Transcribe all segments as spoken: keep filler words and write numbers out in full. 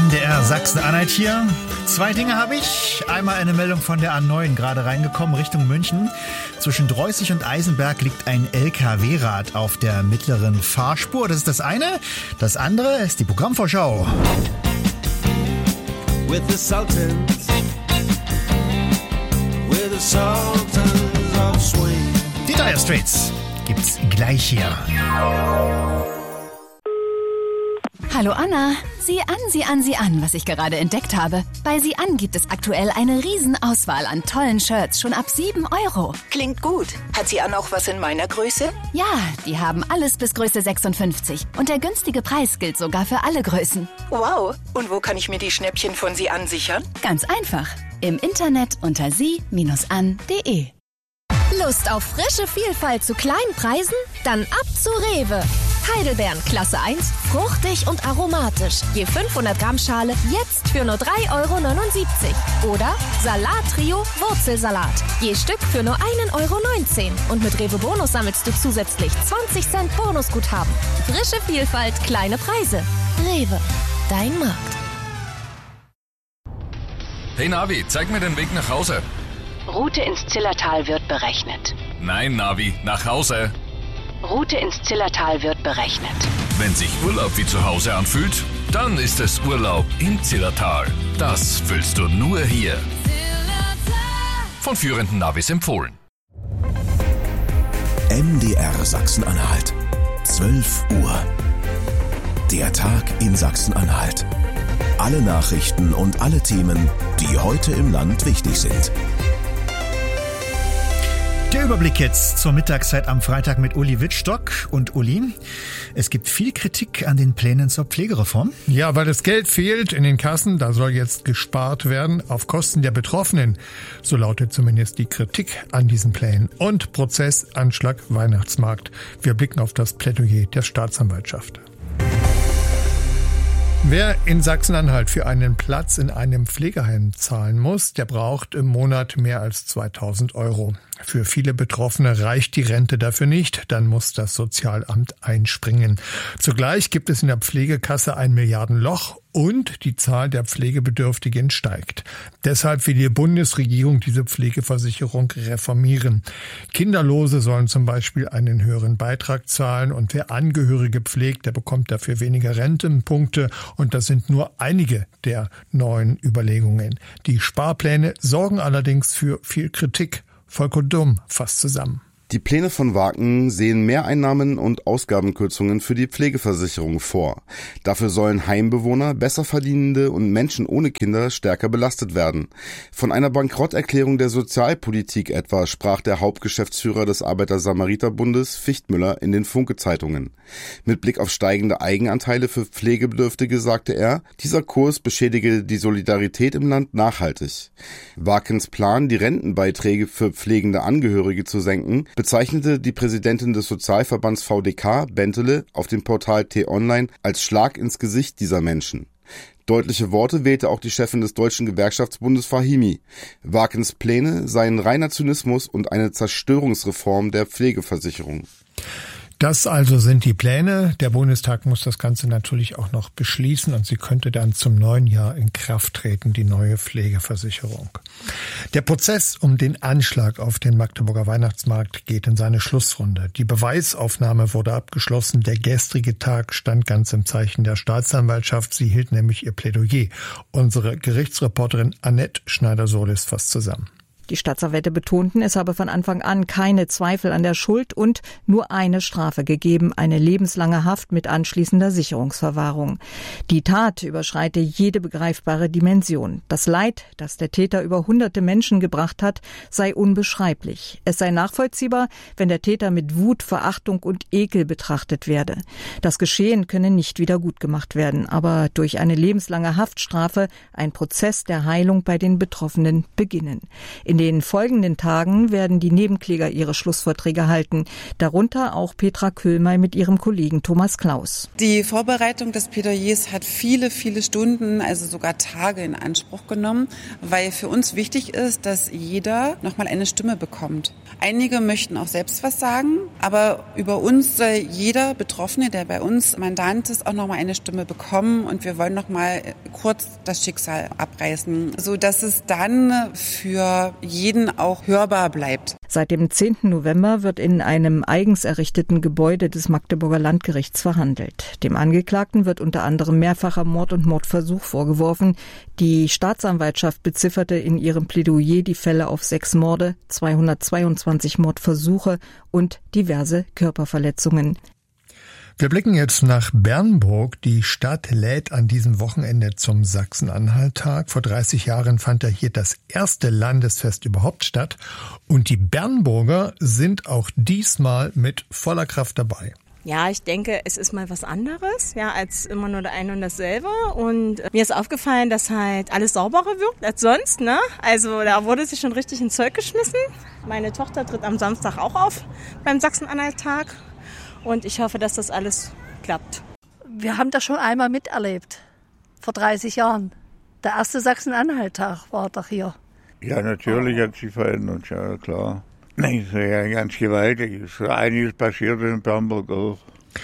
M D R Sachsen-Anhalt hier. Zwei Dinge habe ich. Einmal eine Meldung von der A neun gerade reingekommen, Richtung München. Zwischen Dreußig und Eisenberg liegt ein L K W-Rad auf der mittleren Fahrspur. Das ist das eine. Das andere ist die Programmvorschau. With the Sultans, with the Sultans of Swing. Die Dire Straits gibt's gleich hier. Hallo Anna, sieh an, sieh an, sieh an, was ich gerade entdeckt habe. Bei Sieh an gibt es aktuell eine Riesenauswahl an tollen Shirts, schon ab sieben Euro. Klingt gut. Hat sie an auch was in meiner Größe? Ja, die haben alles bis Größe sechsundfünfzig. Und der günstige Preis gilt sogar für alle Größen. Wow, und wo kann ich mir die Schnäppchen von Sieh an sichern? Ganz einfach, im Internet unter sie Bindestrich an punkt de. Lust auf frische Vielfalt zu kleinen Preisen? Dann ab zu Rewe. Heidelbeeren Klasse eins, fruchtig und aromatisch. Je fünfhundert Gramm Schale jetzt für nur drei Euro neunundsiebzig. Oder Salat-Trio Wurzelsalat. Je Stück für nur ein Euro neunzehn. Und mit Rewe Bonus sammelst du zusätzlich zwanzig Cent Bonusguthaben. Frische Vielfalt, kleine Preise. Rewe, dein Markt. Hey Navi, zeig mir den Weg nach Hause. Route ins Zillertal wird berechnet. Nein, Navi, nach Hause. Route ins Zillertal wird berechnet. Wenn sich Urlaub wie zu Hause anfühlt, dann ist es Urlaub im Zillertal. Das fühlst du nur hier. Von führenden Navis empfohlen. M D R Sachsen-Anhalt. zwölf Uhr. Der Tag in Sachsen-Anhalt. Alle Nachrichten und alle Themen, die heute im Land wichtig sind. Der Überblick jetzt zur Mittagszeit am Freitag mit Uli Wittstock. Und Uli, es gibt viel Kritik an den Plänen zur Pflegereform. Ja, weil das Geld fehlt in den Kassen, da soll jetzt gespart werden auf Kosten der Betroffenen. So lautet zumindest die Kritik an diesen Plänen. Und Prozess, Anschlag, Weihnachtsmarkt. Wir blicken auf das Plädoyer der Staatsanwaltschaft. Wer in Sachsen-Anhalt für einen Platz in einem Pflegeheim zahlen muss, der braucht im Monat mehr als zweitausend Euro. Für viele Betroffene reicht die Rente dafür nicht, dann muss das Sozialamt einspringen. Zugleich gibt es in der Pflegekasse ein Milliardenloch und die Zahl der Pflegebedürftigen steigt. Deshalb will die Bundesregierung diese Pflegeversicherung reformieren. Kinderlose sollen zum Beispiel einen höheren Beitrag zahlen und wer Angehörige pflegt, der bekommt dafür weniger Rentenpunkte und das sind nur einige der neuen Überlegungen. Die Sparpläne sorgen allerdings für viel Kritik. Volker Dumm fasst zusammen. Die Pläne von Waken sehen Mehreinnahmen und Ausgabenkürzungen für die Pflegeversicherung vor. Dafür sollen Heimbewohner, Besserverdienende und Menschen ohne Kinder stärker belastet werden. Von einer Bankrotterklärung der Sozialpolitik etwa sprach der Hauptgeschäftsführer des Arbeiter-Samariter-Bundes Fichtmüller in den Funke-Zeitungen. Mit Blick auf steigende Eigenanteile für Pflegebedürftige sagte er, dieser Kurs beschädige die Solidarität im Land nachhaltig. Wakens Plan, die Rentenbeiträge für pflegende Angehörige zu senken, bezeichnete die Präsidentin des Sozialverbands V D K, Bentele, auf dem Portal T-Online als Schlag ins Gesicht dieser Menschen. Deutliche Worte wählte auch die Chefin des Deutschen Gewerkschaftsbundes Fahimi. Wakens Pläne seien reiner Zynismus und eine Zerstörungsreform der Pflegeversicherung. Das also sind die Pläne. Der Bundestag muss das Ganze natürlich auch noch beschließen und sie könnte dann zum neuen Jahr in Kraft treten, die neue Pflegeversicherung. Der Prozess um den Anschlag auf den Magdeburger Weihnachtsmarkt geht in seine Schlussrunde. Die Beweisaufnahme wurde abgeschlossen. Der gestrige Tag stand ganz im Zeichen der Staatsanwaltschaft. Sie hielt nämlich ihr Plädoyer. Unsere Gerichtsreporterin Annette Schneider-Solis fasst zusammen. Die Staatsanwälte betonten, es habe von Anfang an keine Zweifel an der Schuld und nur eine Strafe gegeben, eine lebenslange Haft mit anschließender Sicherungsverwahrung. Die Tat überschreite jede begreifbare Dimension. Das Leid, das der Täter über hunderte Menschen gebracht hat, sei unbeschreiblich. Es sei nachvollziehbar, wenn der Täter mit Wut, Verachtung und Ekel betrachtet werde. Das Geschehen könne nicht wieder gut gemacht werden, aber durch eine lebenslange Haftstrafe ein Prozess der Heilung bei den Betroffenen beginnen. In In den folgenden Tagen werden die Nebenkläger ihre Schlussvorträge halten, darunter auch Petra Köhlmeier mit ihrem Kollegen Thomas Klaus. Die Vorbereitung des Plädoyers hat viele, viele Stunden, also sogar Tage in Anspruch genommen, weil für uns wichtig ist, dass jeder nochmal eine Stimme bekommt. Einige möchten auch selbst was sagen, aber über uns soll jeder Betroffene, der bei uns Mandant ist, auch nochmal eine Stimme bekommen und wir wollen nochmal kurz das Schicksal abreißen, sodass es dann für jeden auch hörbar bleibt. Seit dem zehnten November wird in einem eigens errichteten Gebäude des Magdeburger Landgerichts verhandelt. Dem Angeklagten wird unter anderem mehrfacher Mord und Mordversuch vorgeworfen. Die Staatsanwaltschaft bezifferte in ihrem Plädoyer die Fälle auf sechs Morde, zweihundertzweiundzwanzig Mordversuche und diverse Körperverletzungen. Wir blicken jetzt nach Bernburg. Die Stadt lädt an diesem Wochenende zum Sachsen-Anhalt-Tag. Vor dreißig Jahren fand ja hier das erste Landesfest überhaupt statt. Und die Bernburger sind auch diesmal mit voller Kraft dabei. Ja, ich denke, es ist mal was anderes, ja, als immer nur der eine und dasselbe. Und mir ist aufgefallen, dass halt alles sauberer wird als sonst, ne? Also da wurde sich schon richtig ins Zeug geschmissen. Meine Tochter tritt am Samstag auch auf beim Sachsen-Anhalt-Tag. Und ich hoffe, dass das alles klappt. Wir haben das schon einmal miterlebt, vor dreißig Jahren. Der erste Sachsen-Anhalt-Tag war doch hier. Ja, natürlich hat sich verändert, ja klar. Nein, es ist ja ganz gewaltig. Es ist einiges passiert in Bernburg auch.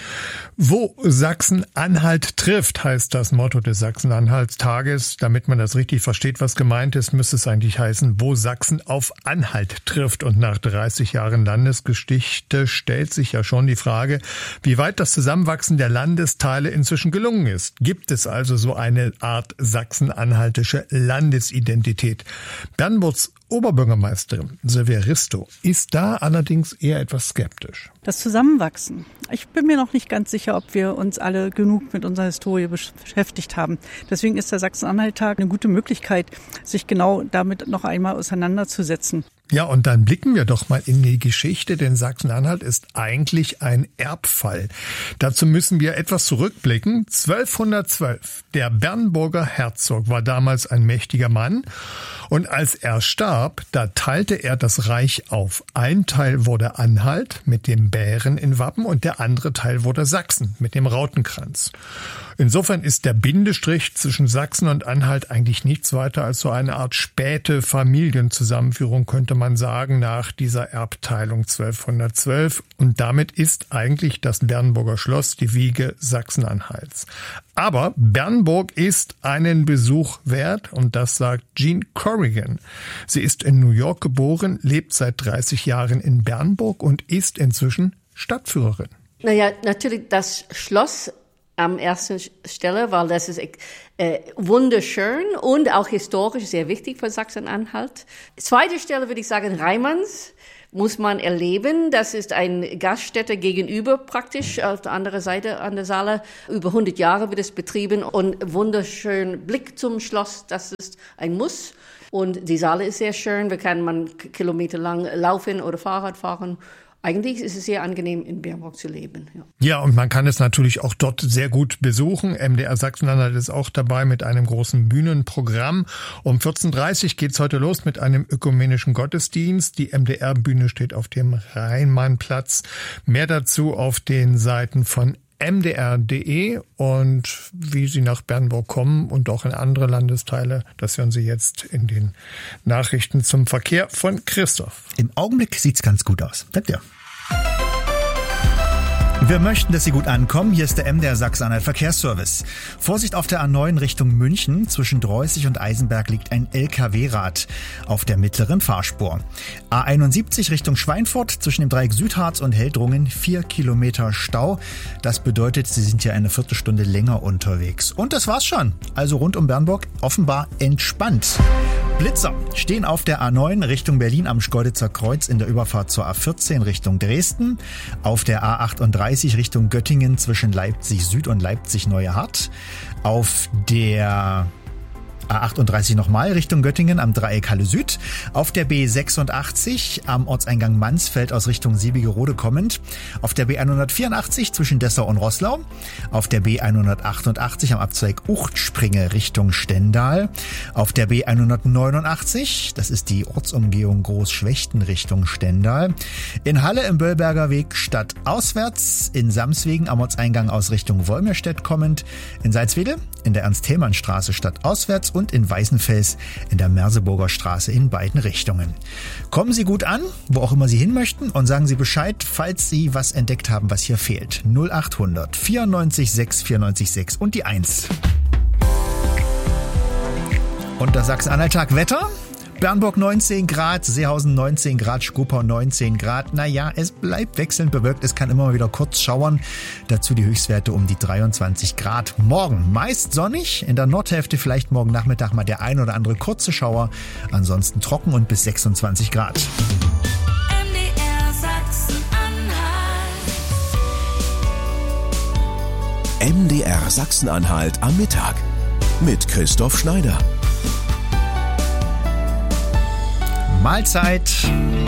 Wo Sachsen-Anhalt trifft, heißt das Motto des Sachsen-Anhalt-Tages. Damit man das richtig versteht, was gemeint ist, müsste es eigentlich heißen, wo Sachsen auf Anhalt trifft. Und nach dreißig Jahren Landesgeschichte stellt sich ja schon die Frage, wie weit das Zusammenwachsen der Landesteile inzwischen gelungen ist. Gibt es also so eine Art sachsen-anhaltische Landesidentität? Bernburgs Oberbürgermeisterin Silvia Risto ist da allerdings eher etwas skeptisch. Das Zusammenwachsen. Ich bin mir noch nicht ganz sicher, ob wir uns alle genug mit unserer Historie beschäftigt haben. Deswegen ist der Sachsen-Anhalt-Tag eine gute Möglichkeit, sich genau damit noch einmal auseinanderzusetzen. Ja, und dann blicken wir doch mal in die Geschichte, denn Sachsen-Anhalt ist eigentlich ein Erbfall. Dazu müssen wir etwas zurückblicken. zwölfhundertzwölf. Der Bernburger Herzog war damals ein mächtiger Mann und als er starb, da teilte er das Reich auf. Ein Teil wurde Anhalt mit dem Bären in Wappen und der andere Teil wurde Sachsen mit dem Rautenkranz. Insofern ist der Bindestrich zwischen Sachsen und Anhalt eigentlich nichts weiter als so eine Art späte Familienzusammenführung, könnte man sagen, nach dieser Erbteilung zwölfhundertzwölf. Und damit ist eigentlich das Bernburger Schloss die Wiege Sachsen-Anhalts. Aber Bernburg ist einen Besuch wert und das sagt Jean Corrigan. Sie ist in New York geboren, lebt seit dreißig Jahren in Bernburg und ist inzwischen Stadtführerin. Naja, natürlich das Schloss am ersten Stelle, weil das ist äh, wunderschön und auch historisch sehr wichtig für Sachsen-Anhalt. Zweite Stelle würde ich sagen Reimanns. Muss man erleben. Das ist ein Gaststätte gegenüber praktisch, auf der anderen Seite an der Saale. Über hundert Jahre wird es betrieben und wunderschön Blick zum Schloss, das ist ein Muss. Und die Saale ist sehr schön, da kann man kilometerlang laufen oder Fahrrad fahren. Eigentlich ist es sehr angenehm, in Bernburg zu leben. Ja. ja, und man kann es natürlich auch dort sehr gut besuchen. M D R Sachsen-Anhalt ist auch dabei mit einem großen Bühnenprogramm. Um vierzehn Uhr dreißig geht's heute los mit einem ökumenischen Gottesdienst. Die M D R-Bühne steht auf dem Rheinmannplatz. Mehr dazu auf den Seiten von m d r punkt d e und wie Sie nach Bernburg kommen und auch in andere Landesteile, das hören Sie jetzt in den Nachrichten zum Verkehr von Christoph. Im Augenblick sieht's ganz gut aus. Bleibt ja. Wir möchten, dass Sie gut ankommen. Hier ist der M D R Sachsen-Anhalt Verkehrsservice. Vorsicht auf der A neun Richtung München. Zwischen Dreußig und Eisenberg liegt ein L K W-Rad auf der mittleren Fahrspur. A einundsiebzig Richtung Schweinfurt. Zwischen dem Dreieck Südharz und Heldrungen vier Kilometer Stau. Das bedeutet, Sie sind hier eine Viertelstunde länger unterwegs. Und das war's schon. Also rund um Bernburg offenbar entspannt. Blitzer stehen auf der A neun Richtung Berlin am Schkeuditzer Kreuz in der Überfahrt zur A vierzehn Richtung Dresden. Auf der A achtunddreißig Richtung Göttingen zwischen Leipzig Süd und Leipzig Neue Hart. Auf der A achtunddreißig nochmal Richtung Göttingen am Dreieck Halle Süd. Auf der B sechsundachtzig am Ortseingang Mansfeld aus Richtung Siebigerode kommend. Auf der B hundertvierundachtzig zwischen Dessau und Roßlau. Auf der B hundertachtundachtzig am Abzweig Uchtspringe Richtung Stendal. Auf der B hundertneunundachtzig, das ist die Ortsumgehung Großschwechten Richtung Stendal. In Halle im Böllberger Weg stadtauswärts. In Samswegen am Ortseingang aus Richtung Wolmirstedt kommend. In Salzwedel in der Ernst-Thälmann-Straße stadtauswärts und in Weißenfels in der Merseburger Straße in beiden Richtungen. Kommen Sie gut an, wo auch immer Sie hin möchten, und sagen Sie Bescheid, falls Sie was entdeckt haben, was hier fehlt. null achthundert vierundneunzig sechs vierundneunzig sechs und die eins. Und das Sachsen-Anhalt-Tag Wetter. Bernburg neunzehn Grad, Seehausen neunzehn Grad, Schkopau neunzehn Grad. Naja, es bleibt wechselnd bewölkt, es kann immer mal wieder kurz schauern. Dazu die Höchstwerte um die dreiundzwanzig Grad. Morgen meist sonnig, in der Nordhälfte vielleicht morgen Nachmittag mal der ein oder andere kurze Schauer. Ansonsten trocken und bis sechsundzwanzig Grad. M D R Sachsen-Anhalt am Mittag mit Christoph Schneider. Mahlzeit.